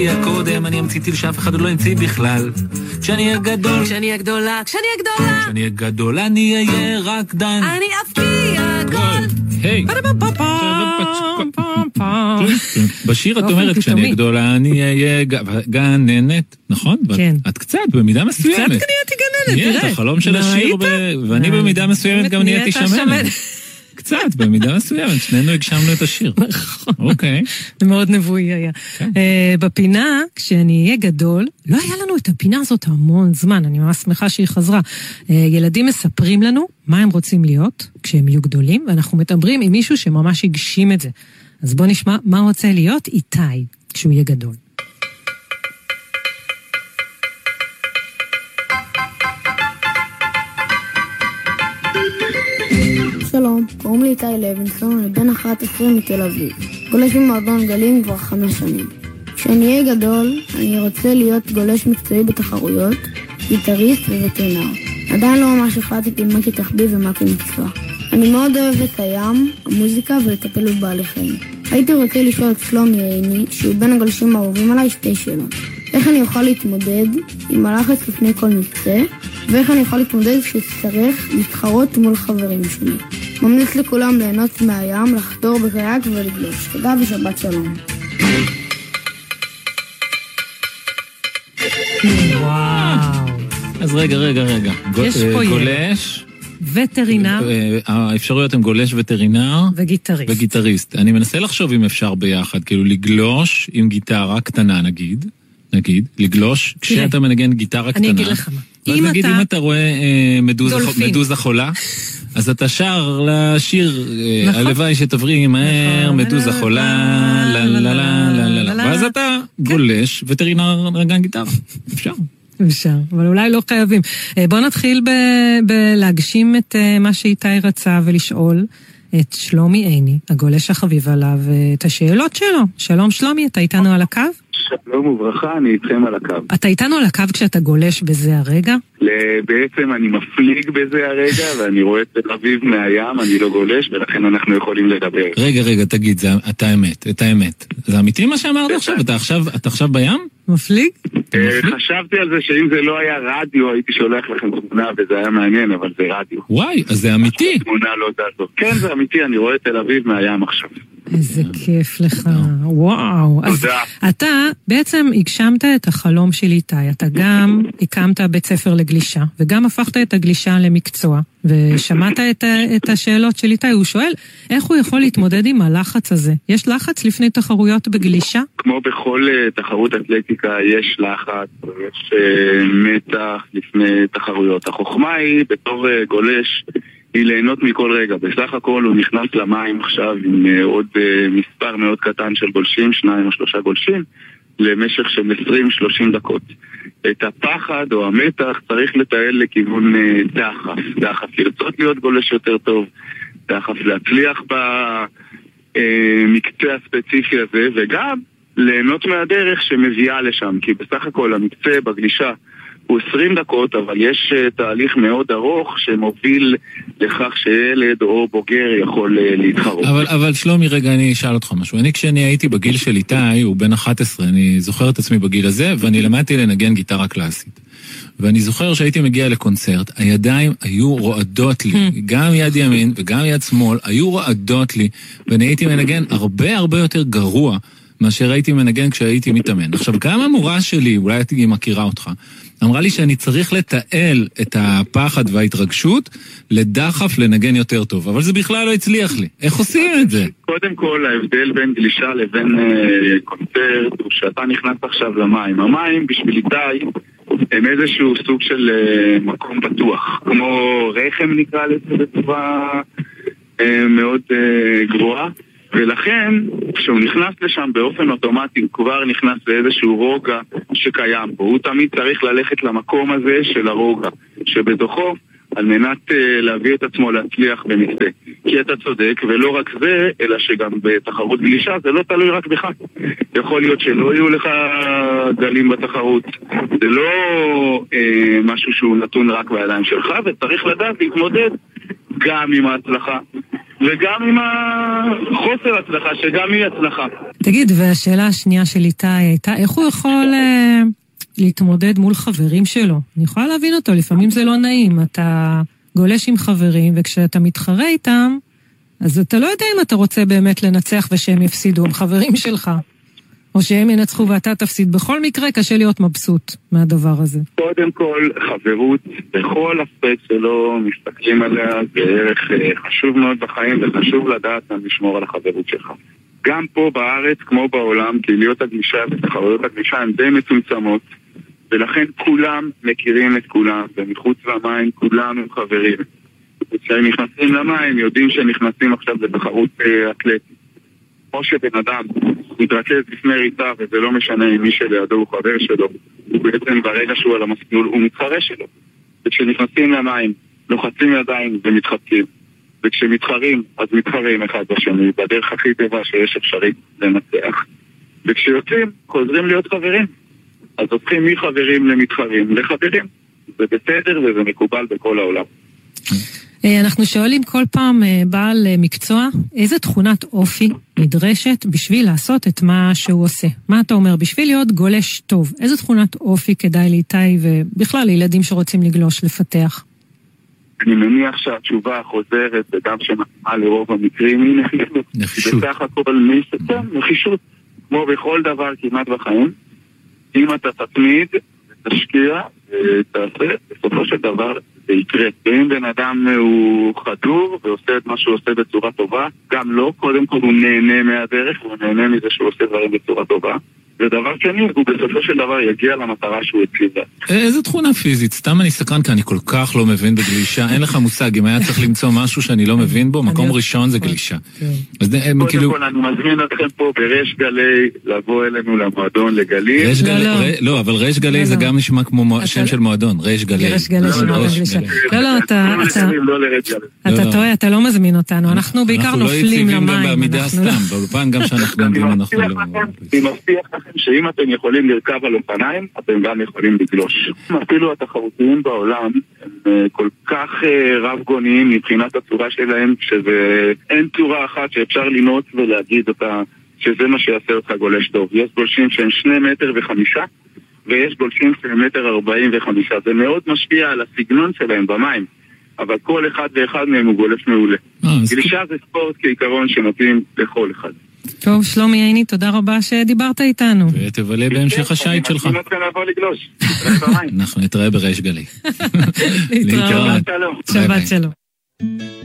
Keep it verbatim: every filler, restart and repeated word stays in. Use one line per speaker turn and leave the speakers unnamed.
הקודם אני אמציתי שאף אחד עוד לא המציא בכלל. כשאני אהיה גדול,
כשאני אהיה גדולה, כשאני אהיה גדולה,
כשאני אהיה גדול אני אהיה רקדן.
אני אבקיע גול.
היי. בשיר את אומרת כשאני אהיה גדולה אני אהיה גננת, נכון?
כן.
את קצת במידה מסוימת.
קצת נהייתי גננת, תראה.
זה החלום של השיר ואני במידה מסוימת גם נהייתי שמנת. קצת, במידה מסוימת, שנינו הגשמנו את השיר.
נכון.
אוקיי.
זה מאוד נבואי היה. בפינה, כשאני אהיה גדול, לא היה לנו את הפינה הזאת המון זמן, אני ממש שמחה שהיא חזרה. ילדים מספרים לנו מה הם רוצים להיות כשהם יהיו גדולים, ואנחנו מדברים עם מישהו שממש הגשים את זה. אז בוא נשמע מה רוצה להיות איתי כשהוא יהיה גדול.
שלום, קוראים לי איתי לוינסון, אני בן אחת עשרה מתל אביב. גולש במועדון גלים כבר חמש שנים. כשאני אהיה גדול, אני רוצה להיות גולש מקצועי בתחרויות, גיטריסט ווטרינר. עדיין לא ממש החלטתי מה כתחביב ומה כמקצוע. אני מאוד אוהב את הים, המוזיקה ולטפל בבעלי חיים. הייתי רוצה לשאול את שלומי עיני, שהוא בין הגולשים האהובים עליי, שתי שאלות. איך אני אוכל להתמודד עם הלחץ לפני כל מבצע, ואיך אני יכול להתמודד כשצריך להתחרות מול חברים שלי. ממליץ לכולם ליהנות מהים, לחדור בקייק ולגלוש. תודה ושבת שלום.
וואו.
אז רגע, רגע, רגע.
יש פה
גולש.
וטרינר.
האפשרויות הן גולש וטרינר.
וגיטריסט.
וגיטריסט. אני מנסה לחשוב אם אפשר ביחד, כאילו לגלוש עם גיטרה קטנה נגיד. נגיד, לגלוש, כשאתה מנגן גיטרה קטנה.
אני אגיד לך מה.
אז נגיד, אם אתה רואה מדוזה חולה, אז אתה שר לשיר, הלוואי שתברי מהר, מדוזה חולה, לה לה לה לה לה לה, ואז אתה גולש וטרינר נגן גיטרה. אפשר.
אפשר, אבל אולי לא חייבים. בוא נתחיל בלהגשים את מה שאיתי רצה ולשאול את שלומי עיני, הגולש החביב עליו, את השאלות שלו. שלום שלומי, אתה איתנו על הקו?
שלום וברכה, אני איתכם על הקו.
אתה איתנו על הקו כשאתה גולש בזה הרגע?
בעצם אני מפליג בזה הרגע, ואני רואה את תל אביב מהים, אני לא גולש, ולכן אנחנו יכולים לדבר.
רגע, רגע, תגיד, זה, אתה אמת, את האמת. זה אמיתי מה שאמרת עכשיו? אתה עכשיו, אתה עכשיו בים?
מפליג?
חשבתי על זה שאם זה לא היה רדיו, הייתי שולח לכם תמונה, וזה היה מעניין, אבל זה רדיו.
וואי, אז זה אמיתי.
תמונה לא תעזור. כן, זה אמיתי, אני רואה את תל אביב מהים עכשיו.
איזה כיף לך, וואו.
תודה.
אתה בעצם הגשמת את החלום של איתי, אתה גם הקמת בית ספר לגלישה, וגם הפכת את הגלישה למקצוע, ושמעת את, את השאלות של איתי, הוא שואל, איך הוא יכול להתמודד עם הלחץ הזה? יש לחץ לפני תחרויות בגלישה?
כמו בכל תחרות אתלטיקה, יש לחץ, יש מתח לפני תחרויות. החוכמה היא, בתור גולש, היא ליהנות מכל רגע. בסך הכל הוא נכנס למים עכשיו עם עוד מספר מאוד קטן של גולשים, שניים או שלושה גולשים, למשך של עשרים שלושים דקות. את הפחד או המתח צריך לטייל לכיוון דחף. דחף לרצות להיות גולש יותר טוב, דחף להצליח במקצוע הספציפי הזה, וגם ליהנות מהדרך שמביאה לשם. כי בסך הכל המקצוע בגלישה הוא עשרים דקות, אבל יש תהליך מאוד ארוך שמוביל לכך שילד או בוגר יכול להתחרות.
אבל, אבל שלומי, רגע, אני אשאל אותך משהו. אני כשאני הייתי בגיל של איתי, הוא בן אחת עשרה, אני זוכר את עצמי בגיל הזה, ואני למדתי לנגן גיטרה קלאסית. ואני זוכר שהייתי מגיע לקונצרט, הידיים היו רועדות לי, גם יד ימין וגם יד שמאל, היו רועדות לי, ואני הייתי מנגן הרבה הרבה יותר גרוע מאשר הייתי מנגן כשהייתי מתאמן. עכשיו, גם המורה שלי, אולי הייתי מכירה אותך, אמרה לי שאני צריך לתעל את הפחד וההתרגשות לדחף לנגן יותר טוב, אבל זה בכלל לא הצליח לי. איך עושים את זה?
קודם כל, ההבדל בין גלישה לבין אה, קונצרט הוא שאתה נכנס עכשיו למים. המים בשביל איתי הם איזשהו סוג של אה, מקום בטוח, כמו רחם נקרא לזה בצורה אה, מאוד אה, גרועה. ולכן, כשהוא נכנס לשם באופן אוטומטי, הוא כבר נכנס לאיזשהו רוגע שקיים בו. הוא תמיד צריך ללכת למקום הזה של הרוגע, שבתוכו, על מנת uh, להביא את עצמו להצליח במקצוע. כי אתה צודק, ולא רק זה, אלא שגם בתחרות גלישה, זה לא תלוי רק בך. יכול להיות שלא יהיו לך גלים בתחרות. זה לא uh, משהו שהוא נתון רק בידיים שלך, וצריך לדעת להתמודד גם עם ההצלחה. וגם עם החוסר הצלחה, שגם היא הצלחה.
תגיד, והשאלה השנייה של איתי הייתה, איך הוא יכול אה, להתמודד מול חברים שלו? אני יכולה להבין אותו, לפעמים זה לא נעים, אתה גולש עם חברים, וכשאתה מתחרה איתם, אז אתה לא יודע אם אתה רוצה באמת לנצח ושהם יפסידו, הם חברים שלך. או שהם ינצחו ואתה תפסיד. בכל מקרה קשה להיות מבסוט מהדבר הזה.
קודם כל, חברות בכל אספקט שלו מסתכלים עליה בערך חשוב מאוד בחיים, וחשוב לדעת גם לשמור על החברות שלך. גם פה בארץ, כמו בעולם, קהיליות הגלישה ותחרויות הגלישה הן די מצומצמות, ולכן כולם מכירים את כולם, ומחוץ למים כולם הם חברים. כשהם נכנסים למים, יודעים שהם נכנסים עכשיו לתחרות אתלטית. כמו שבן אדם מתרכז לפני ריצה, וזה לא משנה אם מי שלידו הוא חבר שלו, הוא בעצם ברגע שהוא על המסלול, הוא מתחרה שלו. וכשנכנסים למים, לוחצים ידיים ומתחצים. וכשמתחרים, אז מתחרים אחד בשני, בדרך הכי טובה שיש אפשרית לנצח. וכשיוצאים, חוזרים להיות חברים. אז הופכים מחברים למתחרים לחברים. זה בסדר וזה מקובל בכל העולם.
אנחנו שואלים כל פעם בעל מקצוע, איזה תכונת אופי נדרשת בשביל לעשות את מה שהוא עושה? מה אתה אומר? בשביל להיות גולש טוב, איזה תכונת אופי כדאי לאיתי ובכלל לילדים שרוצים לגלוש, לפתח?
אני מניח שהתשובה החוזרת וגם שמתאימה לרוב המקרים היא נחישות.
נחישות.
בסך הכל מי שתם, נחישות. כמו בכל דבר כמעט בחיים, אם אתה תתמיד, תשקיע ותעשה, בסופו של דבר זה יקרה. ואם בן אדם הוא חדור ועושה את מה שהוא עושה בצורה טובה, גם לא, קודם כל הוא נהנה מהדרך, הוא נהנה מזה שהוא עושה דברים בצורה טובה. ודבר שני, הוא בסופו של דבר יגיע למטרה שהוא הציב לה.
איזה תכונה פיזית? סתם אני סקרן, כי אני כל כך לא מבין בגלישה. אין לך מושג, אם היה צריך למצוא משהו שאני לא מבין בו, מקום ראשון זה גלישה.
קודם כל, אני מזמין אתכם פה בריש גלי, לבוא אלינו למועדון לגלי.
לא, אבל ריש גלי זה גם נשמע כמו שם של מועדון, ריש גלי.
ריש גלי של מועדון גלישה. לא, לא, אתה טועה, אתה לא מזמין אותנו. אנחנו בעיקר נופלים למים.
אנחנו לא יציבים גם בעמידה סתם, באולפן גם שאנחנו גם אנחנו לא...
אני מבטיח לכם שאם אתם יכולים לרכב על אופניים, אתם גם יכולים לגלוש. אפילו התחרותיים בעולם הם כל כך רב גוניים מבחינת הצורה שלהם, שאין צורה אחת שאפשר לנוט ולהגיד אותה שזה מה שיעשה אותך גולש טוב. יש גולשים שהם שני מטר וחמישה, ויש גולשים שהם מטר ארבעים וחמישה. זה מאוד משפיע על הסגנון שלהם במים, אבל כל אחד ואחד מהם הוא גולש מעולה. גלישה זה ספורט כעיקרון שמתאים לכל אחד.
טוב, שלומי עיני, תודה רבה שדיברת איתנו.
ותבלה בהמשך השייט שלך.
אני מתחיל לבוא לגלוש.
אנחנו נתראה בריש גלי.
להתראות. שבת שלום.